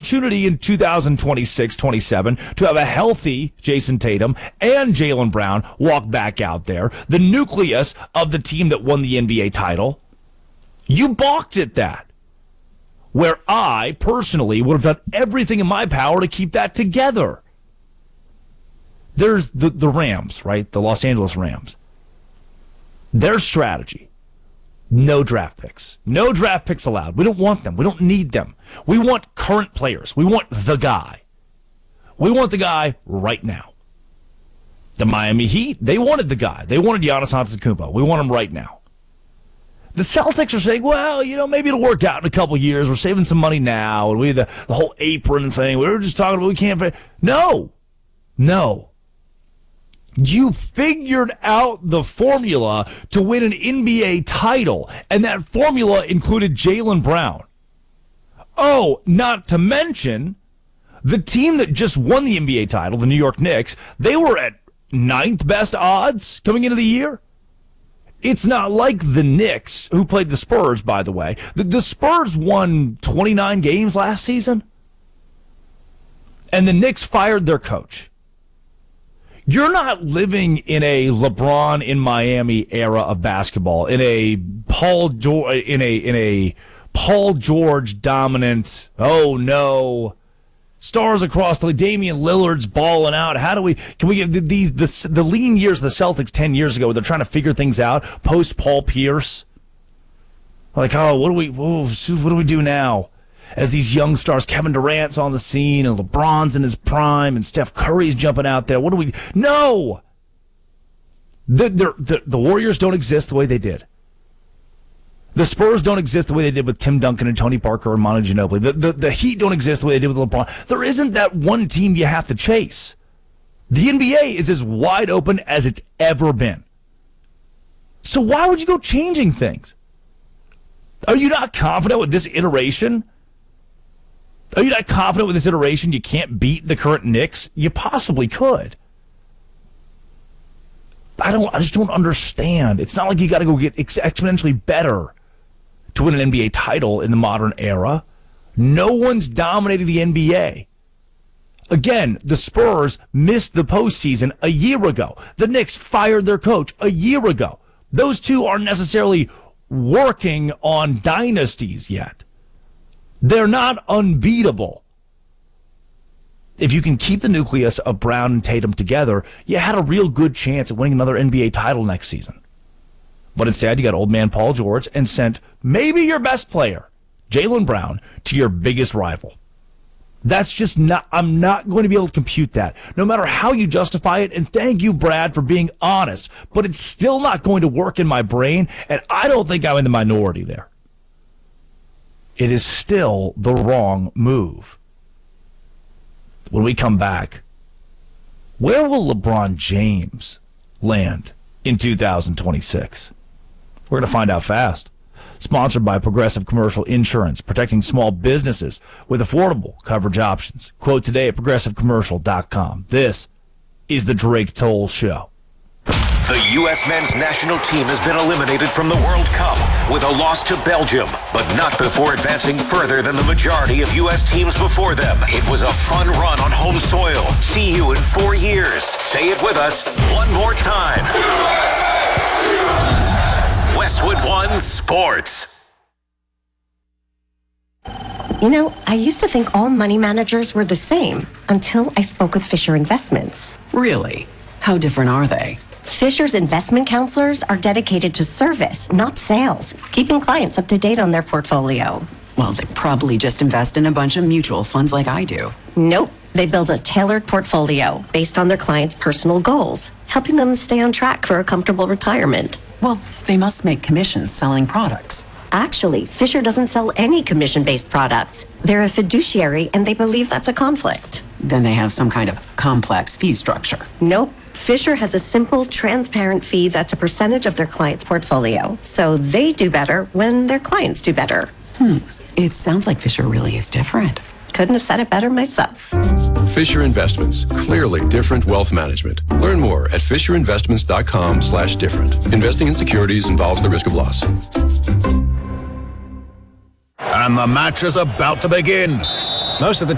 opportunity in 2026-27 to have a healthy Jason Tatum and Jaylen Brown walk back out there, the nucleus of the team that won the NBA title. You balked at that. Where I, personally, would have done everything in my power to keep that together. There's the Rams, right? The Los Angeles Rams. Their strategy, no draft picks. No draft picks allowed. We don't want them. We don't need them. We want current players. We want the guy. We want the guy right now. The Miami Heat, they wanted the guy. They wanted Giannis Antetokounmpo. We want him right now. The Celtics are saying, well, maybe it'll work out in a couple years. We're saving some money now. And we the whole apron thing. We were just talking about we can't. No. You figured out the formula to win an NBA title, and that formula included Jaylen Brown. Oh, not to mention the team that just won the NBA title, the New York Knicks, they were at 9th best odds coming into the year. It's not like the Knicks, who played the Spurs, by the way. The Spurs won 29 games last season, and the Knicks fired their coach. You're not living in a LeBron in Miami era of basketball, in a Paul George dominant. Oh no, stars across the league. Damian Lillard's balling out. Can we give the lean years of the Celtics 10 years ago where they're trying to figure things out post Paul Pierce? Like, what do we do now? As these young stars, Kevin Durant's on the scene, and LeBron's in his prime, and Steph Curry's jumping out there. What do we... No! The Warriors don't exist the way they did. The Spurs don't exist the way they did with Tim Duncan and Tony Parker and Manu Ginobili. The Heat don't exist the way they did with LeBron. There isn't that one team you have to chase. The NBA is as wide open as it's ever been. So why would you go changing things? Are you not confident with this iteration? Are you not confident with this iteration you can't beat the current Knicks? You possibly could. I just don't understand. It's not like you got to go get exponentially better to win an NBA title in the modern era. No one's dominating the NBA. Again, the Spurs missed the postseason a year ago. The Knicks fired their coach a year ago. Those two aren't necessarily working on dynasties yet. They're not unbeatable. If you can keep the nucleus of Brown and Tatum together, you had a real good chance at winning another NBA title next season. But instead, you got old man Paul George and sent maybe your best player, Jaylen Brown, to your biggest rival. That's just not, I'm not going to be able to compute that, no matter how you justify it. And thank you, Brad, for being honest. But it's still not going to work in my brain, and I don't think I'm in the minority there. It is still the wrong move. When we come back, where will LeBron James land in 2026? We're going to find out fast. Sponsored by Progressive Commercial Insurance, protecting small businesses with affordable coverage options. Quote today at progressivecommercial.com. This is the Drake Toll Show. The U.S. men's national team has been eliminated from the World Cup with a loss to Belgium, but not before advancing further than the majority of U.S. teams before them. It was a fun run on home soil. See you in 4 years. Say it with us one more time. Westwood One Sports. You know, I used to think all money managers were the same until I spoke with Fisher Investments. Really? How different are they? Fisher's investment counselors are dedicated to service, not sales, keeping clients up to date on their portfolio. Well, they probably just invest in a bunch of mutual funds like I do. Nope. They build a tailored portfolio based on their clients' personal goals, helping them stay on track for a comfortable retirement. Well, they must make commissions selling products. Actually, Fisher doesn't sell any commission-based products. They're a fiduciary, and they believe that's a conflict. Then they have some kind of complex fee structure. Nope. Fisher has a simple, transparent fee that's a percentage of their client's portfolio. So they do better when their clients do better. It sounds like Fisher really is different. Couldn't have said it better myself. Fisher Investments. Clearly different wealth management. Learn more at fisherinvestments.com/different. Investing in securities involves the risk of loss. And the match is about to begin. Most of the